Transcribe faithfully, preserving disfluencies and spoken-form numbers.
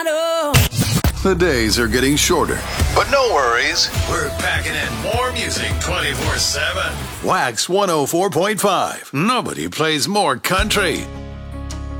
The days are getting shorter, But no worries. We're packing in more music twenty-four seven. Wax one oh four point five. Nobody plays more country.